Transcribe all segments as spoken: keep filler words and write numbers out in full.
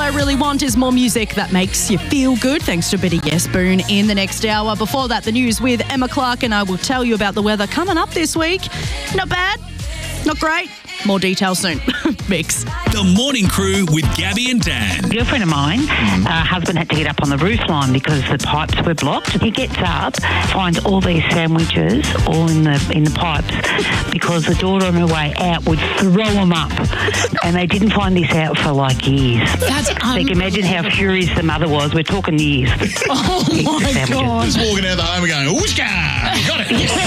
I really want is more music that makes you feel good, thanks to a bit of Yes Boone in the next hour. Before that, the news with Emma Clark, and I will tell you about the weather coming up this week. Not bad, not great. More details soon. Mix. The Morning Crew with Gabby and Dan. A girlfriend of mine, uh, husband had to get up on the roof line because the pipes were blocked. He gets up, finds all these sandwiches all in the in the pipes because the daughter on her way out would throw them up. And they didn't find this out for like years. That's so you can imagine how furious the mother was. We're talking years. Oh my God. Just walking out the home and going, whooshka, got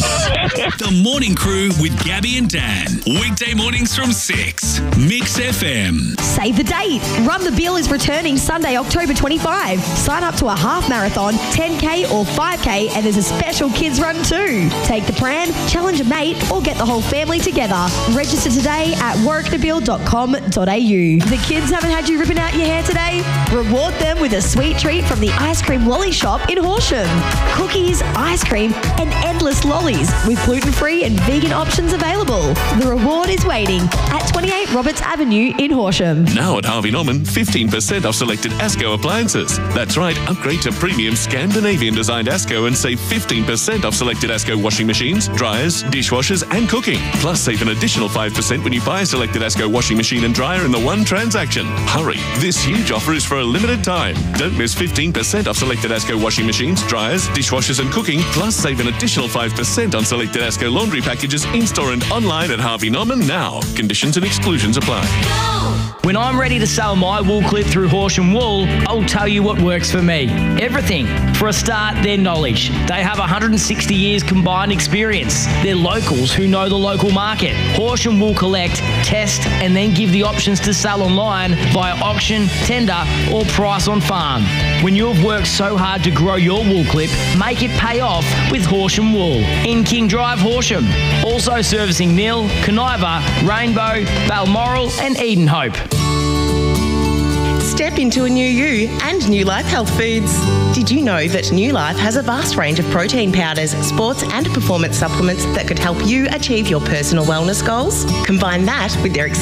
it. The Morning Crew with Gabby and Dan. Weekday mornings from six. Mix F M. Save the date. Run the Bill is returning Sunday, October twenty-fifth. Sign up to a half marathon, ten K or five K, and there's a special kids run too. Take the pram, challenge a mate, or get the whole family together. Register today at warwick nabil dot com dot a u. The kids haven't had you ripping out your hair today? Reward them with a sweet treat from the Ice Cream Lolly Shop in Horsham. Cookies, ice cream, and endless lollies with gluten-free and vegan options available. The reward is waiting at twenty-eight Roberts Avenue in Horsham. Now at Harvey Norman, fifteen percent off selected Asco appliances. That's right, upgrade to premium Scandinavian designed Asco and save fifteen percent off selected Asco washing machines, dryers, dishwashers and cooking. Plus save an additional five percent when you buy a selected Asco washing machine and dryer in the one transaction. Hurry, this huge offer is for a limited time. Don't miss fifteen percent off selected Asco washing machines, dryers, dishwashers and cooking. Plus save an additional five percent on selected Asco laundry packages in-store and online at Harvey Norman now. Conditions and exclusions apply. When I'm ready to sell my wool clip through Horsham Wool, I'll tell you what works for me. Everything. For a start, their knowledge. They have one hundred sixty years combined experience. They're locals who know the local market. Horsham will collect, test, and then give the options to sell online via auction, tender, or price on farm. When you've worked so hard to grow your wool clip, make it pay off with Horsham Wool. In King Drive, Horsham. Also servicing Mill, Coniva, Rainbow, Balmoral, and Eden Hope. Step into a new you and New Life Health Foods. Did you know that New Life has a vast range of protein powders, sports and performance supplements that could help you achieve your personal wellness goals? Combine that with their